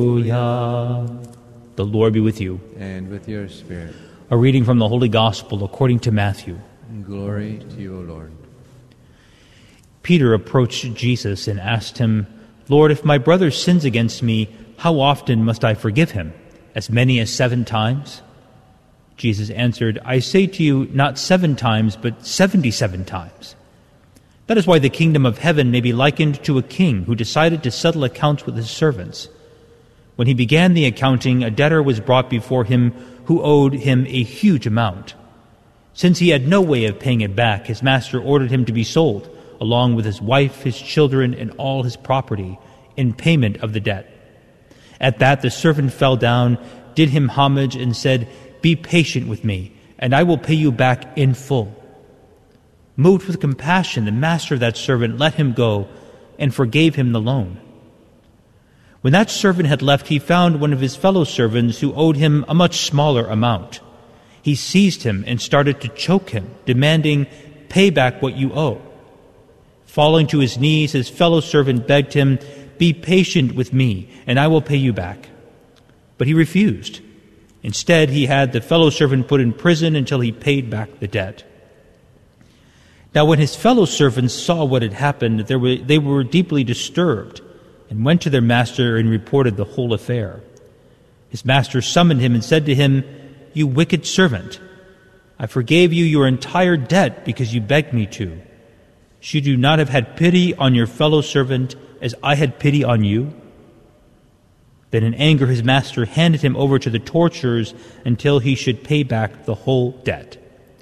Hallelujah. The Lord be with you. And with your spirit. A reading from the Holy Gospel according to Matthew. Glory to you, O Lord. Peter approached Jesus and asked him, "Lord, if my brother sins against me, how often must I forgive him? As many as 7 times?" Jesus answered, "I say to you, not 7 times, but 77 times. That is why the kingdom of heaven may be likened to a king who decided to settle accounts with his servants. When he began the accounting, a debtor was brought before him who owed him a huge amount. Since he had no way of paying it back, his master ordered him to be sold, along with his wife, his children, and all his property, in payment of the debt. At that the servant fell down, did him homage, and said, 'Be patient with me, and I will pay you back in full.' Moved with compassion, the master of that servant let him go and forgave him the loan. When that servant had left, he found one of his fellow servants who owed him a much smaller amount. He seized him and started to choke him, demanding, 'Pay back what you owe.' Falling to his knees, his fellow servant begged him, 'Be patient with me, and I will pay you back.' But he refused. Instead, he had the fellow servant put in prison until he paid back the debt. Now when his fellow servants saw what had happened, they were deeply disturbed, and went to their master and reported the whole affair. His master summoned him and said to him, 'You wicked servant, I forgave you your entire debt because you begged me to. Should you not have had pity on your fellow servant as I had pity on you?' Then in anger his master handed him over to the torturers until he should pay back the whole debt.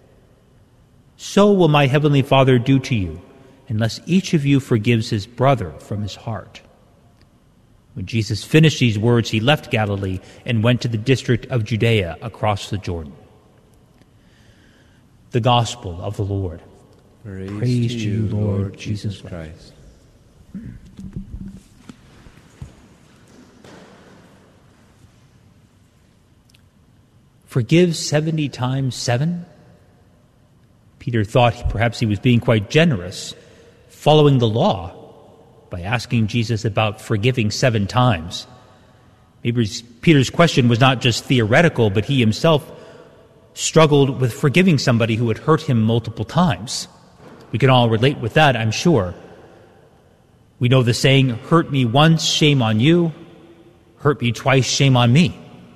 So will my heavenly Father do to you, unless each of you forgives his brother from his heart." When Jesus finished these words, he left Galilee and went to the district of Judea across the Jordan. The Gospel of the Lord. Praise to you, Lord Jesus Christ. Forgive 70 times 7? Peter thought perhaps he was being quite generous, following the law, by asking Jesus about forgiving 7 times. Maybe Peter's question was not just theoretical, but he himself struggled with forgiving somebody who had hurt him multiple times. We can all relate with that, I'm sure. We know the saying, "Hurt me once, shame on you. Hurt me twice, shame on me."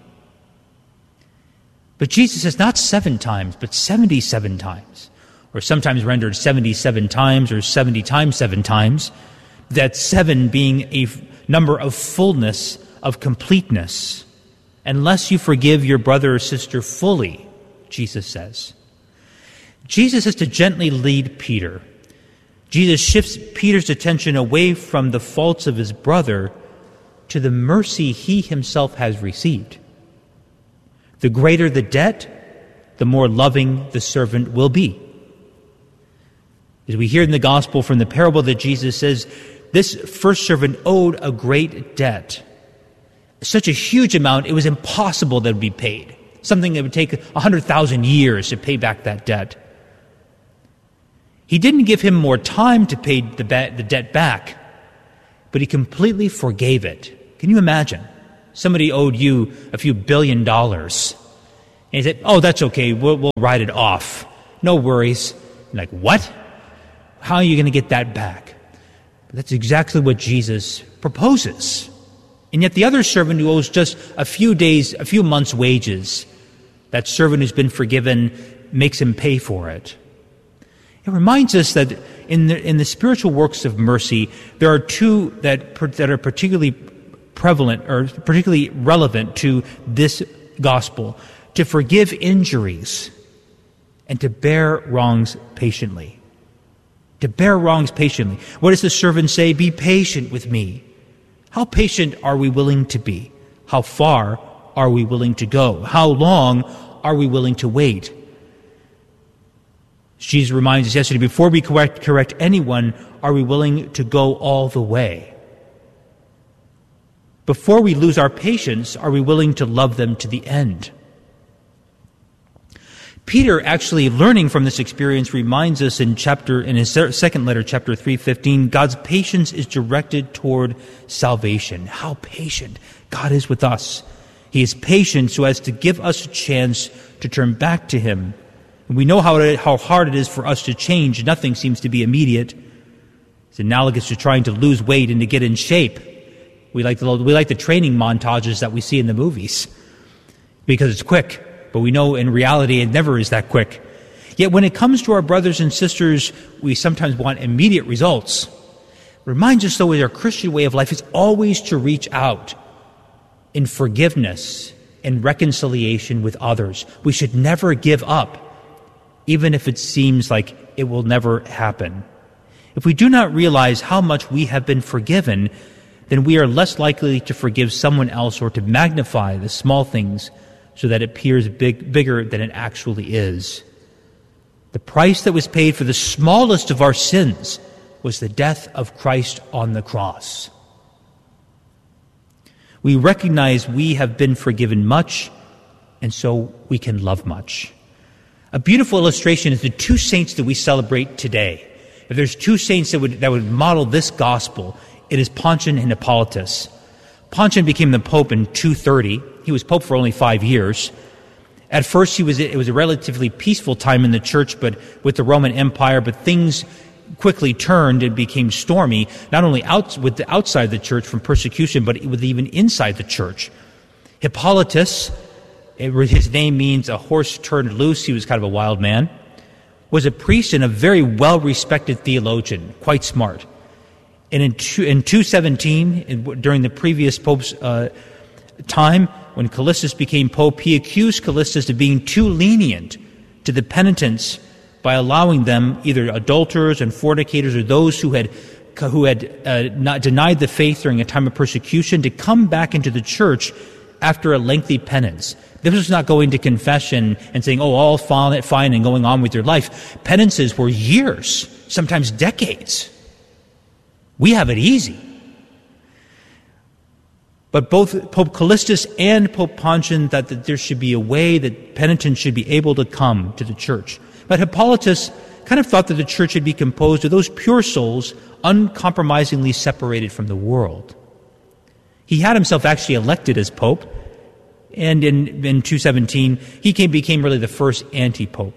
But Jesus says not 7 times, but 77 times, or sometimes rendered 77 times or 70 times 7 times, that 7 being a number of fullness, of completeness. Unless you forgive your brother or sister fully, Jesus says. Jesus has to gently lead Peter. Jesus shifts Peter's attention away from the faults of his brother to the mercy he himself has received. The greater the debt, the more loving the servant will be. As we hear in the gospel from the parable that Jesus says, this first servant owed a great debt. Such a huge amount, it was impossible that it would be paid. Something that would take 100,000 years to pay back that debt. He didn't give him more time to pay the debt back, but he completely forgave it. Can you imagine? Somebody owed you a few $1 billion. And he said, "Oh, that's okay, we'll write it off. No worries." You're like, what? How are you going to get that back? But that's exactly what Jesus proposes. And yet the other servant who owes just a few days, a few months' wages, that servant who's been forgiven makes him pay for it. It reminds us that in the spiritual works of mercy, there are 2 that are particularly prevalent or particularly relevant to this gospel: to forgive injuries and to bear wrongs patiently. To bear wrongs patiently. What does the servant say? "Be patient with me." How patient are we willing to be? How far are we willing to go? How long are we willing to wait? Jesus reminds us yesterday, before we correct anyone, are we willing to go all the way? Before we lose our patience, are we willing to love them to the end? Peter, actually learning from this experience, reminds us in his second letter, chapter 3:15, God's patience is directed toward salvation. How patient God is with us. He is patient so as to give us a chance to turn back to Him. And we know how hard it is for us to change. Nothing seems to be immediate. It's analogous to trying to lose weight and to get in shape. We like the training montages that we see in the movies because it's quick. But we know in reality it never is that quick. Yet when it comes to our brothers and sisters, we sometimes want immediate results. It reminds us, though, that our Christian way of life is always to reach out in forgiveness and reconciliation with others. We should never give up, even if it seems like it will never happen. If we do not realize how much we have been forgiven, then we are less likely to forgive someone else or to magnify the small things so that it appears bigger than it actually is. The price that was paid for the smallest of our sins was the death of Christ on the cross. We recognize we have been forgiven much, and so we can love much. A beautiful illustration is the two saints that we celebrate today. If there's two saints that would model this gospel, it is Pontian and Hippolytus. Pontian became the Pope in 230. He was Pope for only 5 years. At first, it was a relatively peaceful time in the church, but with the Roman Empire, but things quickly turned and became stormy, not only outside the church from persecution, but with even inside the church. Hippolytus, his name means a horse turned loose. He was kind of a wild man, was a priest and a very well-respected theologian, quite smart. And in 217, during the previous pope's time, when Callistus became pope, he accused Callistus of being too lenient to the penitents by allowing them, either adulterers and fornicators or those who had not denied the faith during a time of persecution, to come back into the church after a lengthy penance. This was not going to confession and saying, "Oh, all fine," and going on with your life. Penances were years, sometimes decades. We have it easy. But both Pope Callistus and Pope Pontian thought that there should be a way that penitents should be able to come to the church. But Hippolytus kind of thought that the church should be composed of those pure souls uncompromisingly separated from the world. He had himself actually elected as pope, and in 217, he became really the first anti-pope.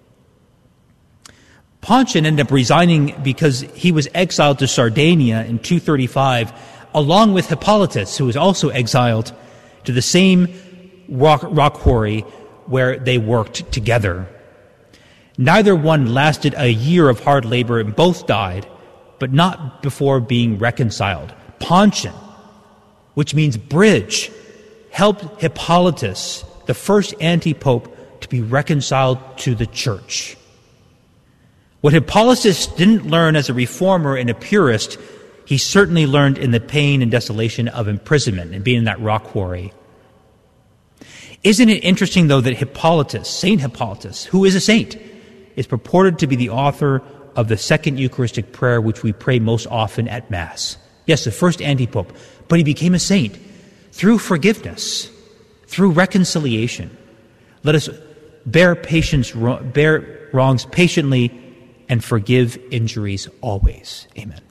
Pontian ended up resigning because he was exiled to Sardinia in 235, along with Hippolytus, who was also exiled to the same rock quarry where they worked together. Neither one lasted a year of hard labor, and both died, but not before being reconciled. Pontian, which means bridge, helped Hippolytus, the first anti-pope, to be reconciled to the church. What Hippolytus didn't learn as a reformer and a purist, he certainly learned in the pain and desolation of imprisonment and being in that rock quarry. Isn't it interesting, though, that Hippolytus, Saint Hippolytus, who is a saint, is purported to be the author of the second Eucharistic prayer, which we pray most often at Mass. Yes, the first anti-pope, but he became a saint through forgiveness, through reconciliation. Let us bear wrongs patiently and forgive injuries always. Amen.